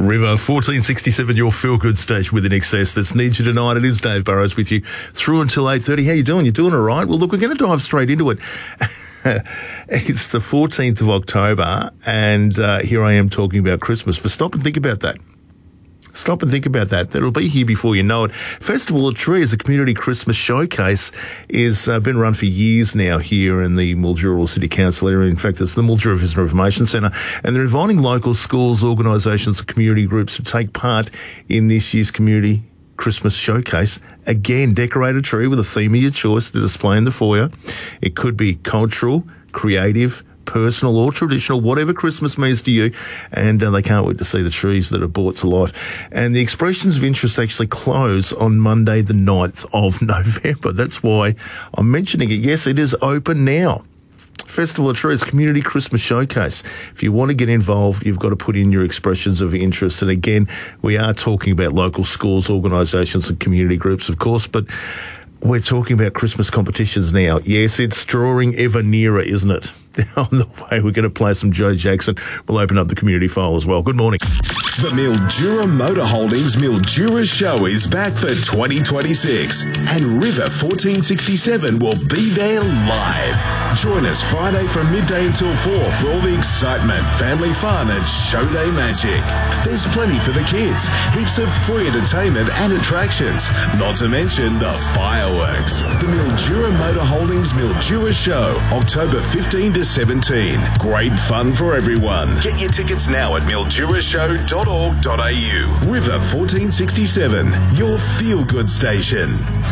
River 1467, your feel-good station with an excess that's needs you tonight. It is Dave Burrows with you through until 8:30. How you doing? You doing all right? Well, look, we're going to dive straight into it. It's the 14th of October, and here I am talking about Christmas. But stop and think about that. Stop and think about that. It'll be here before you know it. Festival of Trees, a community Christmas showcase, is been run for years now here in the Mildura City Council area. In fact, it's the Mildura Visitor Information Centre, and they're inviting local schools, organisations and community groups to take part in this year's community Christmas showcase. Again, decorate a tree with a theme of your choice to display in the foyer. It could be cultural, creative, personal or traditional, whatever Christmas means to you, and they can't wait to see the trees that are brought to life. And the expressions of interest actually close on Monday the 9th of November. That's why I'm mentioning it. Yes, it is open now. Festival of Trees, Community Christmas Showcase. If you want to get involved, you've got to put in your expressions of interest. And again, we are talking about local schools, organisations and community groups, of course, but we're talking about Christmas competitions now. Yes, it's drawing ever nearer, isn't it? On the way, we're going to play some Joe Jackson. We'll open up the community file as well. Good morning. The Mildura Motor Holdings Mildura Show is back for 2026, and River 1467 will be there live. Join us Friday from midday until 4 for all the excitement, family fun and show day magic. There's plenty for the kids, heaps of free entertainment and attractions, not to mention the fireworks. The Mildura Motor Holdings Mildura Show, October 15 to 17. Great fun for everyone. Get your tickets now at mildurashow.org.au. River 1467, your feel-good station.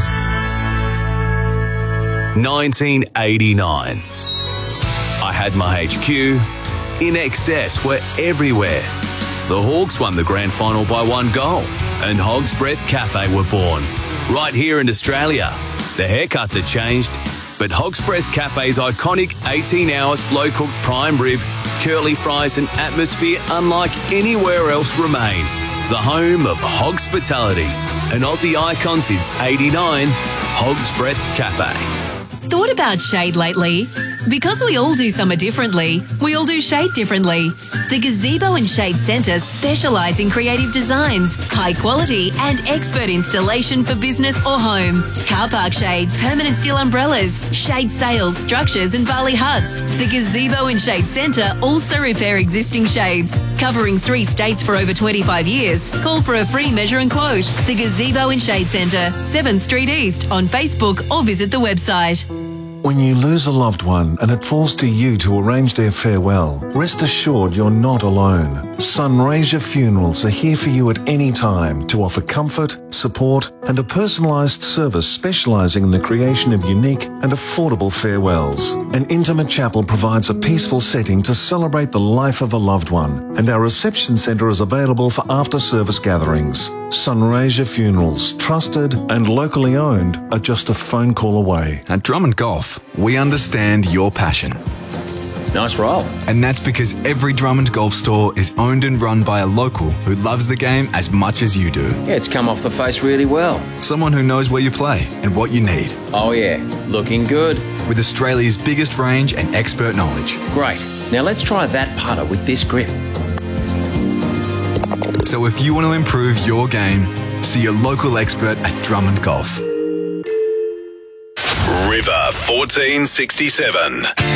1989. I had my HQ. In excess were everywhere. The Hawks won the grand final by 1 goal, and Hog's Breath Cafe were born. Right here in Australia. The haircuts had changed, but Hog's Breath Cafe's iconic 18-hour slow-cooked prime rib, curly fries and atmosphere unlike anywhere else remain. The home of Hogspitality, an Aussie icon since 89, Hog's Breath Cafe. Thought about shade lately? Because we all do summer differently, we all do shade differently. The Gazebo and Shade Centre specialise in creative designs, high quality and expert installation for business or home. Car park shade, permanent steel umbrellas, shade sails, structures and Bali huts. The Gazebo and Shade Centre also repair existing shades. Covering 3 states for over 25 years, call for a free measure and quote. The Gazebo and Shade Centre, 7th Street East on Facebook or visit the website. When you lose a loved one and it falls to you to arrange their farewell, rest assured you're not alone. Sunraysia Funerals are here for you at any time to offer comfort, support and a personalised service specialising in the creation of unique and affordable farewells. An intimate chapel provides a peaceful setting to celebrate the life of a loved one, and our reception centre is available for after-service gatherings. Sunraysia Funerals, trusted and locally owned, are just a phone call away. At Drummond Golf, we understand your passion. Nice roll. And that's because every Drummond Golf store is owned and run by a local who loves the game as much as you do. Yeah, it's come off the face really well. Someone who knows where you play and what you need. Oh yeah, looking good. With Australia's biggest range and expert knowledge. Great. Now let's try that putter with this grip. So if you want to improve your game, see your local expert at Drummond Golf. River 1467.